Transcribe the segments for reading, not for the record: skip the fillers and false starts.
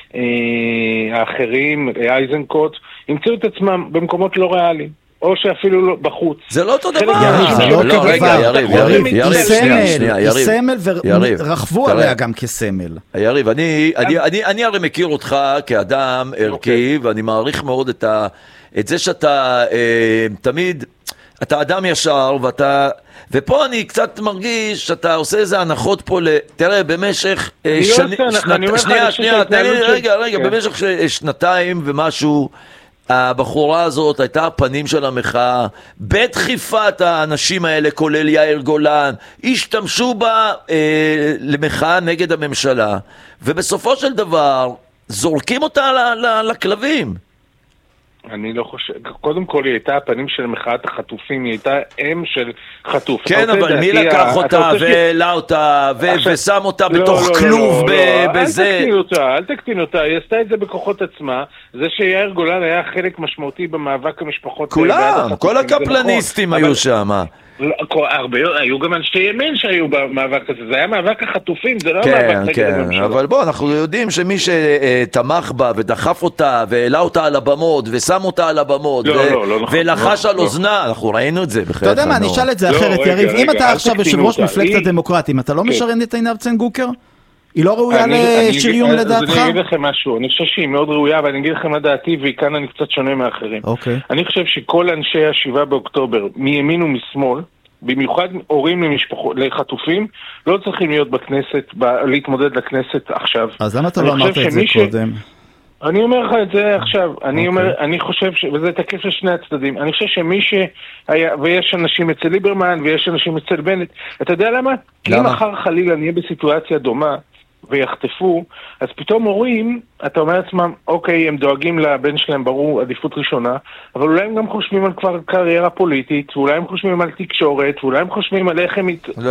האחרים, אייזנקוט, ימצאו את עצמם במקומות לא ריאליים, או שאפילו לא בחוץ. זה לא אותו דבר. זה לא אותו דבר. יריב, היא סמל ורחבו עליה גם כסמל. יריב, אני הרי מכיר אותך כאדם ערכי, ואני מעריך מאוד את זה שאתה תמיד, אתה אדם ישר, ופה אני קצת מרגיש שאתה עושה איזה הנחות פה, תראה, במשך במשך שנתיים ומשהו, הבחורה הזאת הייתה הפנים של המחאה, בדחיפת האנשים האלה, כולל יאיר גולן, השתמשו בה למחאה נגד הממשלה, ובסופו של דבר זורקים אותה לכלבים. אני לא חושב, קודם כל היא הייתה הפנים של מחאת החטופים, היא הייתה אם של חטוף. כן, אבל מי לקח אותה והעלה אותה ושם אותה בתוך כלוב בזה? אל תקטין אותה, היא עשתה את זה בכוחות עצמה, זה שיאיר גולן היה חלק משמעותי במאבק המשפחות. כולם, כל הקפלניסטים היו שם. היו גם אנשי ימין שהיו במאבק הזה, זה היה מאבק החטופים, זה לא מאבק נגד הממשלה. אבל בוא, אנחנו יודעים שמי שתמך בה ודחף אותה והעלה אותה על הבמות ושם אותה על הבמות ולחש על אוזנה, אנחנו ראינו את זה. אתה יודע מה, אני אשאל את זה אחרת, יריב, אם אתה עכשיו יושב ראש מפלגת הדמוקרטים, אתה לא משרן את עינב צנגוקר? היא לא ראויה לשריון לדעתך? אני אגיד לכם משהו, אני חושב שהיא מאוד ראויה, אבל אני אגיד לכם מה דעתי, וכאן אני קצת שונה מאחרים. אני חושב שכל אנשי ה7 באוקטובר, מימין ומשמאל, במיוחד הורים לחטופים, לא צריכים להיות בכנסת, להתמודד לכנסת עכשיו. אז למה אתה לא אמרת את זה קודם? אני אומר לך את זה עכשיו, אני חושב, וזה תקף לשני הצדדים, אני חושב שמי שהיה, ויש אנשים אצל ליברמן, ויש אנשים אצל בנט, אתה יודע למה? כי אם מחר חלילה נהיה בסיטואציה דומה, ויחטפו, אז פתאום הורים, אתה אומר עצמם, אוקיי, הם דואגים לבן שלהם, ברור, עדיפות ראשונה, אבל אולי הם גם חושבים על כבר קריירה פוליטית, ואולי הם חושבים על תקשורת, ואולי הם חושבים על איך הם...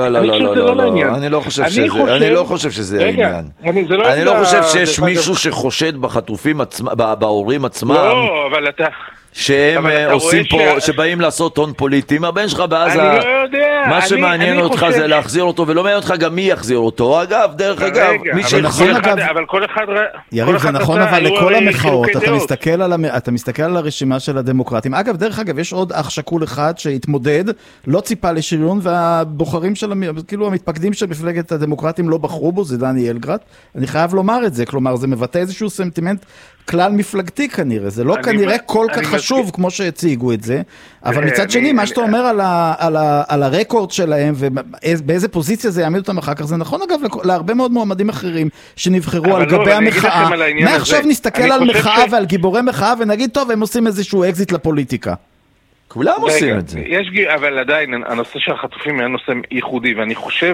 אני לא חושב שזה העניין. אני לא חושב שיש מישהו שחושד בחטופים, בהורים עצמם. לא, אבל אתה... שהם עושים פה, שבאים לעשות הון פוליטי, הבן שלך בעזה, מה שמעניין אותך זה להחזיר אותו, ולא מעניין אותך גם מי יחזיר אותו. אגב, דרך אגב, מי שיחזיר... אבל כל אחד... יריב, זה נכון, אבל לכל המחאות, אתה מסתכל על הרשימה של הדמוקרטים. אגב, דרך אגב, יש עוד אח שקול אחד שהתמודד, לא ציפה לשריון, והבוחרים של, כאילו המתפקדים של מפלגת הדמוקרטים לא בחרו בו, זה דני אלגרט. אני חייב לומר את זה, כלומר, זה מבטא איזשהו סנטימנט כלל מפלגתי כנראה, זה לא כנראה כל כך חשוב כמו שהציגו את זה, אבל מצד שני, מה שאתה אומר על הרקורד שלהם ובאיזה פוזיציה זה יעמיד אותם אחר כך, זה נכון אגב להרבה מאוד מועמדים אחרים שנבחרו על גבי המחאה. מעכשיו נסתכל על מחאה ועל גיבורי מחאה ונגיד, טוב, הם עושים איזשהו אקזיט לפוליטיקה. כולם עושים את זה. אבל עדיין, הנושא של החטופים היה נושא ייחודי, ואני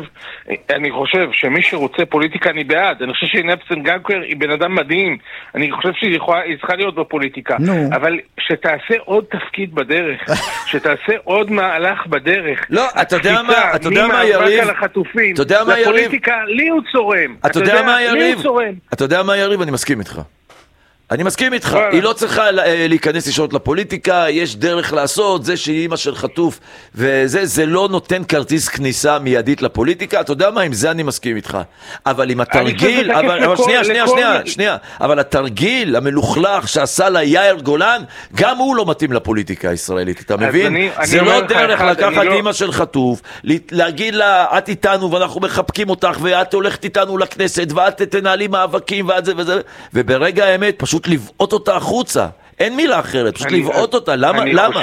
חושב שמי שרוצה פוליטיקה אני בעד. אני חושב שעינב צנגוקר היא בן אדם מדהים. אני חושב שהיא צריכה להיות בפוליטיקה. אבל שתעשה עוד תפקיד בדרך, שתעשה עוד מהלך בדרך. לא, אתה יודע מה יריב? אתה יודע מה יריב? לפוליטיקה, לי הוא צורם. אתה יודע מה יריב? אני מסכים איתך. אני מסכים איתך, היא לא צריכה להיכנס ישירות לפוליטיקה, יש דרך לעשות, זה שהיא אמא של חטוף, וזה לא נותן כרטיס כניסה מיידית לפוליטיקה, אתה יודע מה, עם זה אני מסכים איתך. אבל עם התרגיל, אבל שנייה, אבל התרגיל המלוכלך שעשה לה יאיר גולן, גם הוא לא מתאים לפוליטיקה הישראלית, אתה מבין? זה לא דרך לקחת אמא של חטוף, להגיד לה, את איתנו ואנחנו מחבקים אותך, ואת הולכת איתנו לכנסת, ואת תנהלי מאבקים, וברגע האמת פשוט לבעוט אותה החוצה, אין מילה אחרת, פשוט לבעוט אותה, למה?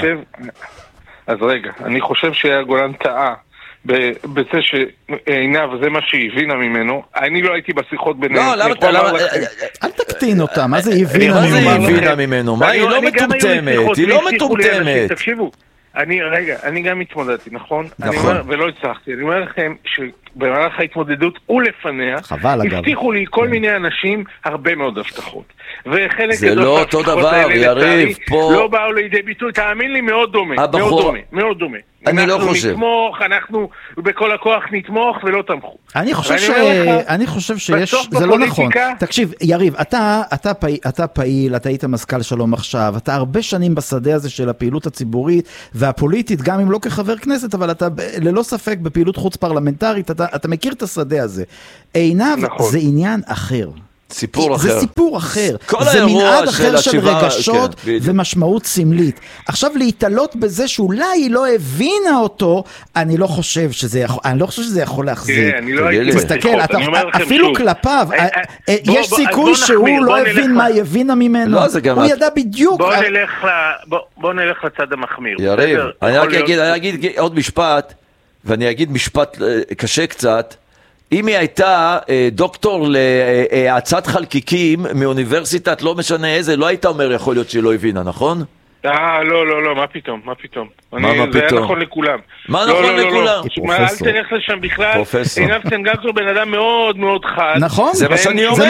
אז רגע, אני חושב שיאיר גולן טעה בזה שעינב, זה מה שהבינה ממנו, אני לא הייתי בשיחות ביניהם. לא, למה? אל תקטין אותה, מה זה הבינה ממנו? מה, היא לא מטומטמת, תקשיבו, אני גם התמודדתי, נכון? ולא הצלחתי, אני אומר לכם שבמהלך ההתמודדות ולפניה הבטיחו לי כל מיני אנשים הרבה מאוד הבטחות, וחלק זה לא אותו דבר, יריב, פה לא באו לידי ביטוי, תאמין לי, מאוד דומה, מאוד דומה. אני לא חושב. אנחנו בכל הכוח נתמוך ולא תמכו. אני חושב שיש, זה לא נכון. תקשיב, יריב, אתה פעיל, אתה היית מזכ"ל שלום עכשיו, אתה הרבה שנים בשדה הזה של הפעילות הציבורית והפוליטית, גם אם לא כחבר כנסת, אבל אתה ללא ספק בפעילות חוץ פרלמנטרית, אתה מכיר את השדה הזה. עינב זה עניין אחר. סיפור אחר. זה סיפור אחר. זה מנעד אחר של רגשות ומשמעות סמלית. עכשיו להתעלות בזה שאולי היא לא הבינה אותו, אני לא חושב שזה יכול להחזיק. תסתכל, אפילו כלפיו, יש סיכוי שהוא לא הבין מה הבינה ממנו. הוא ידע בדיוק. בוא נלך לצד המחמיר. יריב, אני אגיד עוד משפט, ואני אגיד משפט קשה קצת. אם היא הייתה דוקטור להאצת חלקיקים מאוניברסיטת, לא משנה איזה, לא היית אומר יכול להיות שהיא לא הבינה, נכון? לא, מה פתאום? מה פתאום? זה היה נכון לכולם. מה נכון לכולם? אל תלך לשם בכלל. עינב צנגאוקר בן אדם מאוד מאוד חד. נכון, זה מה שאני אומר.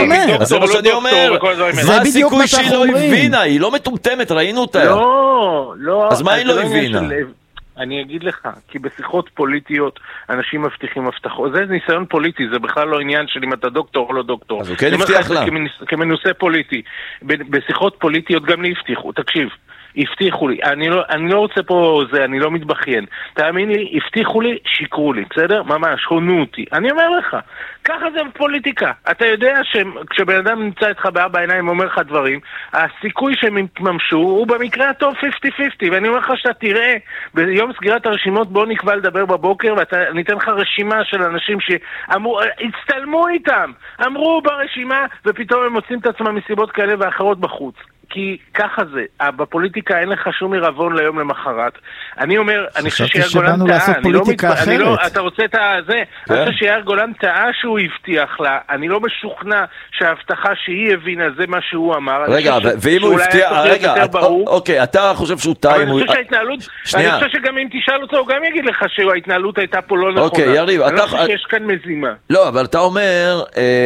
מה הסיכוי שהיא לא הבינה? היא לא מטומטמת, ראינו אותה. לא. אז מה היא לא הבינה? אני אגיד לך, כי בשיחות פוליטיות אנשים מבטיחים הבטחות. זה ניסיון פוליטי, זה בכלל לא עניין של אם אתה דוקטור או לא דוקטור. אז הוא כן הבטיח לה. כמנושא פוליטי. בשיחות פוליטיות גם לי הבטיחו, תקשיב. הבטיחו לי, אני לא רוצה פה זה, אני לא מתבכיין. תאמין לי, הבטיחו לי, שיקרו לי, בסדר? ממש, הונו אותי. אני אומר לך, ככה זה בפוליטיקה. אתה יודע שכשבן אדם נמצא איתך בארבע עיניים ואומר לך דברים, הסיכוי שהם יתממשו הוא במקרה הטוב 50-50. ואני אומר לך שאתה תראה, ביום סגירת הרשימות בוא נקבע לדבר בבוקר, ואני אתן לך רשימה של אנשים שאמרו, הצטלמו איתם, אמרו ברשימה, ופתאום הם מוצאים את עצמם מסיבות כאלה ואחרות בחוץ. כי ככה זה, בפוליטיקה אין לך שום עירבון ליום למחרת. אני אומר, אני חושב שיאיר גולן טעה, אתה רוצה את זה? אני חושב שיאיר גולן טעה שהוא הבטיח לה, אני לא משוכנע שההבטחה שהיא הבינה זה מה שהוא אמר. רגע, ואם הוא הבטיח, רגע, אוקיי, אתה חושב שהוא טעה, אני חושב שגם אם תשאל אותו, הוא גם יגיד לך שההתנהלות הייתה פה לא נכונה. אוקיי, יריב, אני לא חושב שיש כאן מזימה. לא, אבל אתה אומר,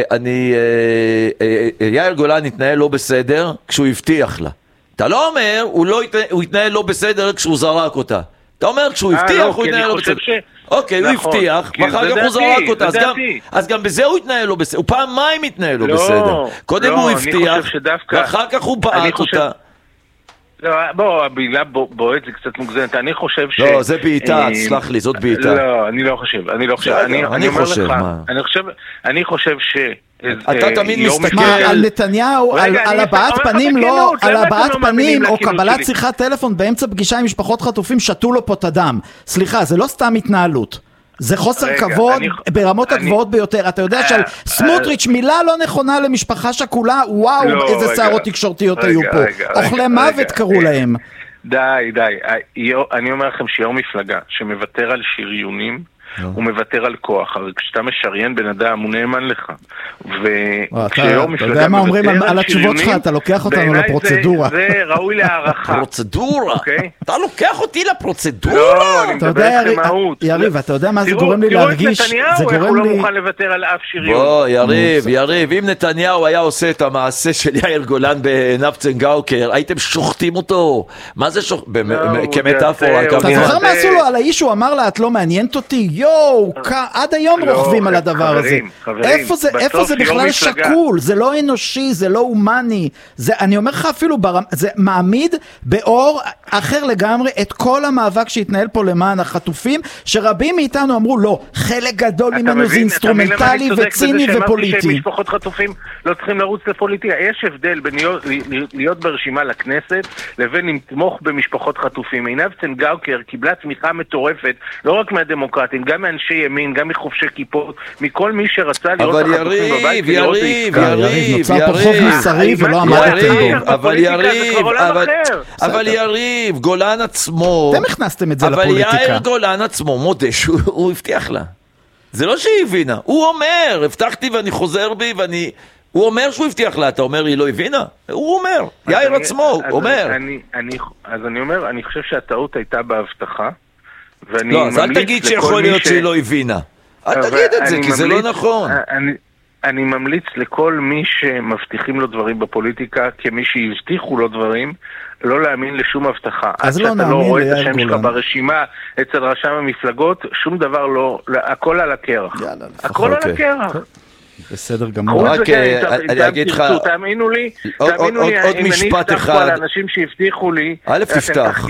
יאיר גולן התנהל לא בסדר כשהוא הבטיח לה. אתה לא אומר, הוא התנהל לא בסדר כשהוא זרק אותה. אתה אומר, כשהוא הבטיח, הוא התנהל לא בסדר. אוקיי, הוא הבטיח, ואחר כך הוא זרק אותה. אז גם בזה הוא התנהל לא בסדר. הוא פעמיים התנהל לא בסדר. קודם הוא הבטיח, ואחר כך הוא בעט אותה. בוא, הבילה בועט זה קצת מוגזמת. אני חושב לא, זה בעיטה, סלח לי, זאת בעיטה. לא, אני לא חושב. אני חושב ש... אתה תמיד מסתכל על נתניהו, על הבעת פנים לא, על הבעת פנים או קבלת שיחת טלפון באמצע פגישה עם משפחות חטופים שתו לו פה את הדם. סליחה, זה לא סתם התנהלות, זה חוסר כבוד ברמות הגבוהות ביותר. אתה יודע שעל סמוטריץ' מילה לא נכונה למשפחה שכולה, וואו איזה שערות תקשורתיות היו פה, אוכלי מוות קראו להם. די, אני אומר לכם שיום מפלגה שמוותר על שריונים הוא מוותר על כוח, הרי כשאתה משריין בן אדם הוא נאמן לך. אתה יודע מה אומרים על התשובות שלך, אתה לוקח אותנו לפרוצדורה. זה ראוי להערכה. פרוצדורה? אתה לוקח אותי לפרוצדורה? לא, אני מדבר איתכם מהות. יריב, אתה יודע מה זה גורם לי להרגיש? תראו את נתניהו, איך הוא לא מוכן לוותר על אף שריון. בוא, יריב, אם נתניהו היה עושה את המעשה של יאיר גולן בעינב צנגאוקר, הייתם שוחטים אותו. מה זה כמטאפורה? אתה זוכר מה עשו לו על האיש, הוא אמר לה, את לא מעניינת אותי? עד היום רוכבים על הדבר הזה. איפה זה בכלל שקול? זה לא אנושי, זה לא הומני. אני אומר לך אפילו, זה מעמיד באור אחר לגמרי את כל המאבק שהתנהל פה למען החטופים, שרבים מאיתנו אמרו לא, חלק גדול ממנו זה אינסטרומנטלי וציני ופוליטי. משפחות חטופים לא צריכים לרוץ לפוליטיקה. יש הבדל בין להיות ברשימה לכנסת לבין לתמוך במשפחות חטופים. עינב צנגאוקר קיבלה תמיכה מטורפת, לא רק מהדמוקרטים, גם מאנשי ימין, גם מחובשי כיפות, מכל מי שרצה לראות את החטופים בבית. יריב, נוצר פה חוב מוסרי ולא עמדתם בו. אבל יריב, גולן עצמו, אתם הכנסתם את זה לפוליטיקה. אבל יאיר גולן עצמו מודה שהוא הבטיח לה. זה לא שהיא הבינה, הוא אומר, הבטחתי ואני חוזר בי הוא אומר שהוא הבטיח לה, אתה אומר היא לא הבינה? הוא אומר, יאיר עצמו, אומר. אז אני אומר, אני חושב שהטעות הייתה בהבטחה. לא, אז אל תגיד שיכול להיות שהיא לא הבינה. אל תגיד את זה, כי זה לא נכון. אני ממליץ לכל מי שמבטיחים לו דברים בפוליטיקה, כמי שהבטיחו לו דברים, לא להאמין לשום הבטחה. אז לא נאמין ליאיר גולן. אתה לא רואה את השם שלך ברשימה אצל רשם המפלגות, שום דבר לא, הכל על הקרח. הכל על הקרח. בסדר גמור. רק אני אגיד לך, תאמינו לי, עוד משפט אחד. על אנשים שהבטיחו לי, א' תפתח,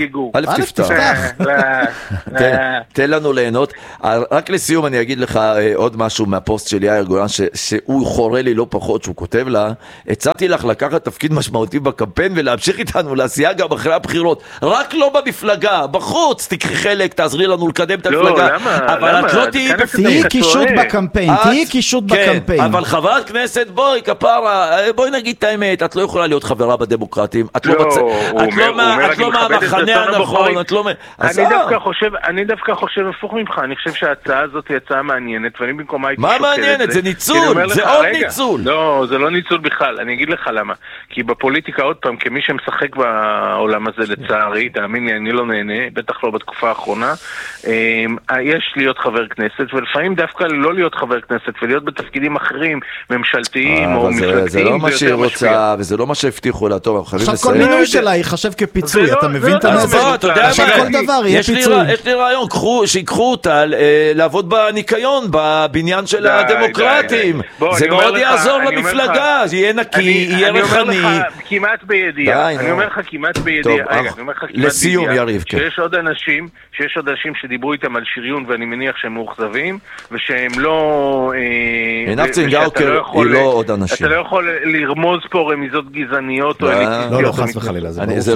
תן לנו ליהנות. רק לסיום אני אגיד לך עוד משהו מהפוסט של יאיר גולן, שהוא חורה לי לא פחות, שהוא כותב לה, הצעתי לך לקחת תפקיד משמעותי בקמפיין ולהמשיך איתנו לעשייה גם אחרי הבחירות, רק לא במפלגה, בחוץ, תקחי חלק, תעזרי לנו לקדם את המפלגה, אבל את לא תהיי בפנים. תהיי קישוט בקמפיין, תהיי קישוט בקמפיין. אבל חברת כנסת, בואי כפרה, בואי נגיד את האמת, את לא יכולה להיות חברה בדמוקרטים, את לא מהמחנה הנכון, את לא... אני דווקא חושב הפוך ממך, אני חושב שההצעה הזאת היא הצעה מעניינת, ואני במקומה הייתי מה מעניינת? זה ניצול, זה עוד ניצול. לא, זה לא ניצול בכלל, אני אגיד לך למה. כי בפוליטיקה עוד פעם, כמי שמשחק בעולם הזה לצערי, תאמין לי, אני לא נהנה, בטח לא בתקופה האחרונה, יש להיות חבר כנסת, ולפעמים דווקא לא להיות חבר כנסת, ולהיות בתפקידים אחרים, ממשלתיים או מפלגתיים. זה לא מה שהיא רוצה, וזה לא מה שהבטיחו לה, טוב, אנחנו חייבים לסיים. עכשיו כל מינוי שלה ייחשב כפיצוי, אתה מבין את הנזק? עכשיו כל דבר יהיה פיצוי. יש לי רעיון, שיקחו אותה לעבוד בניקיון, בבניין של הדמוקרטים. זה מאוד יעזור למפלגה, יהיה נקי, יהיה ריחני. אני אומר לך כמעט בידיעה, לסיום יריב, שיש עוד אנשים שדיברו איתם על שריון ואני מניח שהם מאוכזבים ושהם לא... עינת צנגאוקר היא לא עוד אנשים. אתה לא יכול לרמוז פה רמיזות גזעניות או אליטיסטיות. לא, חס וחלילה, זה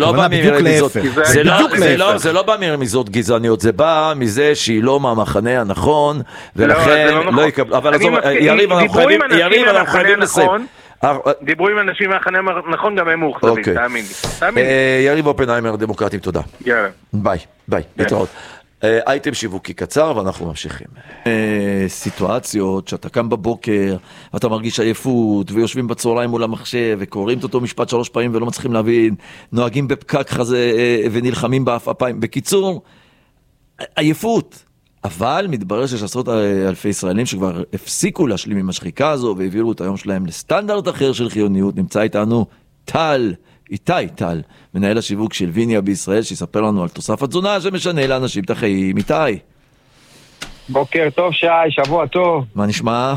לא בא מרמיזות גזעניות, זה בא מזה שהיא לא מהמחנה הנכון ולכן לא יקבל... אבל יריב, אנחנו חייבים לסיים. דיברו עם אנשים מהחנה נכון, גם הם מאוכזבים, תאמין לי. יריב אופנהיימר, דמוקרטים, תודה. ביי, להתראות. אייטם שיווקי קצר ואנחנו ממשיכים. סיטואציות שאתה קם בבוקר ואתה מרגיש עייפות ויושבים בצהריים מול המחשב וקוראים את אותו משפט 3 פעמים ולא מצליחים להבין, נוהגים בפקק חזה ונלחמים באפיים. בקיצור, עייפות. אבל מתברר שיש עשרות אלפי ישראלים שכבר הפסיקו להשלים עם השחיקה הזו והעבירו את היום שלהם לסטנדרט אחר של חיוניות. נמצא איתנו איתי טל, מנהל השיווק של ויניה בישראל, שיספר לנו על תוסף התזונה שמשנה לאנשים את החיים. איתי. בוקר טוב שי, שבוע טוב. מה נשמע?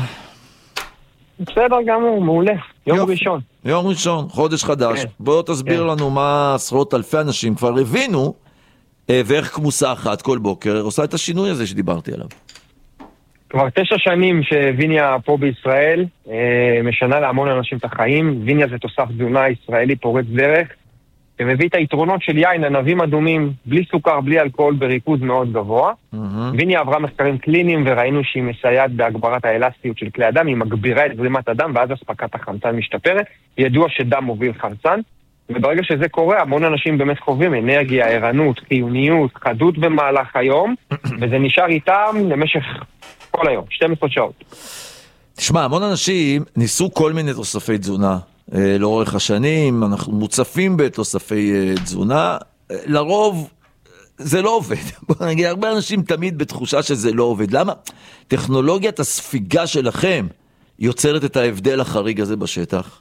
בסדר גמור, מעולה. יום ראשון, חודש חדש. בוא תסביר לנו מה עשרות אלפי אנשים כבר הבינו, ואיך כמוסה אחת כל בוקר עושה את השינוי הזה שדיברתי עליו. כבר 9 שנים שוויניה פה בישראל משנה להמון אנשים את החיים. ויניה זה תוסף תזונה ישראלי פורץ דרך, שמביא את היתרונות של יין ענבים אדומים, בלי סוכר, בלי אלכוהול, בריכוז מאוד גבוה. ויניה עברה מחקרים קליניים וראינו שהיא מסייעת בהגברת האלסטיות של כלי הדם, היא מגבירה את זרימת הדם ואז אספקת החמצן משתפרת. ידוע שדם מוביל חמצן, וברגע שזה קורה, המון אנשים באמת חווים אנרגיה, ערנות, חיוניות, חדות במהלך היום, וזה נשאר איתם למשך כל היום, 12 שעות. תשמע, המון אנשים ניסו כל מיני תוספי תזונה לאורך השנים, אנחנו מוצפים בתוספי תזונה, לרוב זה לא עובד. בוא נגיד, הרבה אנשים תמיד בתחושה שזה לא עובד. למה? טכנולוגיית הספיגה שלכם יוצרת את ההבדל החריג הזה בשטח.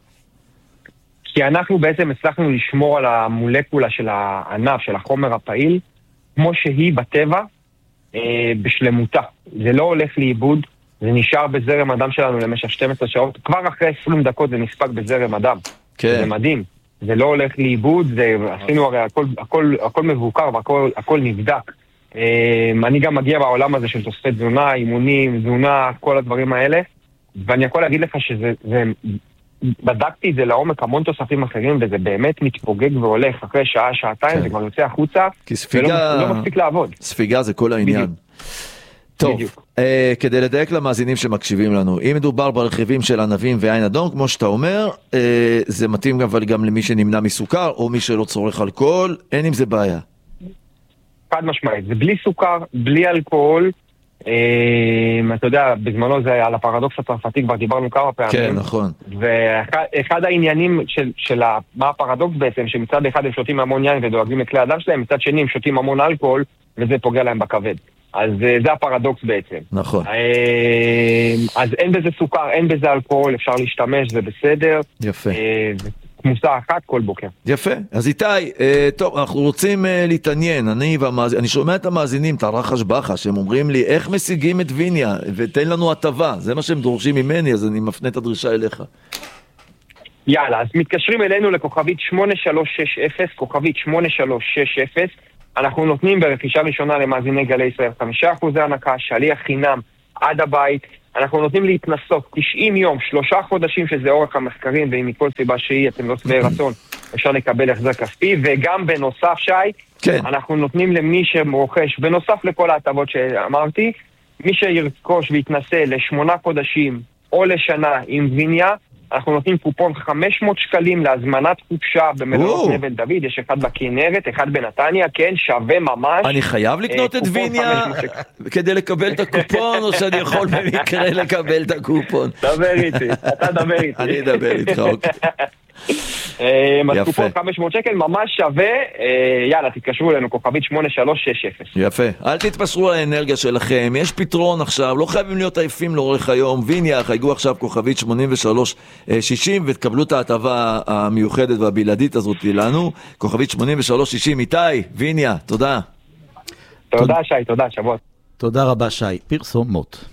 כי אנחנו בעצם הצלחנו לשמור על המולקולה של הענף, של החומר הפעיל, כמו שהיא בטבע, בשלמותה. זה לא הולך לאיבוד, זה נשאר בזרם הדם שלנו למשך 12 שעות, כבר אחרי 20 דקות זה נספק בזרם הדם. כן. זה מדהים. זה לא הולך לאיבוד, עשינו הרי הכל מבוקר והכל נבדק. אני גם מגיע בעולם הזה של תוספי תזונה, אימונים, תזונה, כל הדברים האלה, ואני יכול להגיד לך שזה... בדקתי את זה לעומק המון תוספים אחרים, וזה באמת מתפוגג והולך אחרי שעה, שעתיים, זה כבר יוצא החוצה, ולא מספיק לעבוד. ספיגה זה כל העניין. טוב, כדי לדייק למאזינים שמקשיבים לנו, אם מדובר ברכיבים של ענבים ויין אדום, כמו שאתה אומר, זה מתאים גם למי שנמנע מסוכר, או מי שלא צורך אלכוהול, אין עם זה בעיה. חד משמעית, זה בלי סוכר, בלי אלכוהול, אתה יודע, בזמנו זה על הפרדוקס הצרפתי, כבר דיברנו כמה פעמים. כן, נכון. ואחד העניינים של מה הפרדוקס בעצם, שמצד אחד הם שותים המון יין ודואגים לכלי הדם שלהם, מצד שני הם שותים המון אלכוהול, וזה פוגע להם בכבד. אז זה הפרדוקס בעצם. נכון. אז אין בזה סוכר, אין בזה אלכוהול, אפשר להשתמש, זה בסדר. יפה. תמוסה אחת כל בוקר. יפה. אז איתי, טוב, אנחנו רוצים להתעניין, אני שומע את המאזינים, את הרחש בחש, הם אומרים לי, איך משיגים את ויניה, ותן לנו הטבה, זה מה שהם דורשים ממני, אז אני מפנה את הדרישה אליך. יאללה, אז מתקשרים אלינו לכוכבית 8360, כוכבית 8360, אנחנו נותנים ברכישה ראשונה למאזיני גלי ישראל 5% הנקה, שליח חינם עד הבית, אנחנו נותנים להתנסות 90 יום, 3 חודשים שזה אורך המחקרים, ואם מכל סיבה שהיא אתם לא שבעי רצון, אפשר לקבל החזר כספי, וגם בנוסף שי, כן. אנחנו נותנים למי שרוכש, בנוסף לכל ההטבות שאמרתי, מי שירכוש ויתנסה ל8 חודשים או לשנה עם ויניה, אנחנו נותנים קופון 500 שקלים להזמנת חופשה במלונות נבל דוד, יש אחד בכנרת, אחד בנתניה, כן, שווה ממש. אני חייב לקנות את ויניה כדי לקבל את הקופון, או שאני יכול במקרה לקבל את הקופון? דבר איתי, אתה דבר איתי. אני אדבר איתך, אוקיי. אז קופון 500 שקל, ממש שווה, יאללה, תתקשרו אלינו, כוכבית 8360. יפה, אל תתפשרו על האנרגיה שלכם, יש פתרון עכשיו, לא חייבים להיות עייפים לאורך היום, ויניה, חייגו עכשיו כוכבית 8360 ותקבלו את ההטבה המיוחדת והבלעדית הזאת לנו, כוכבית 8360, איתי, ויניה, תודה. תודה שי, תודה, שבוע. תודה רבה שי, פרסומות.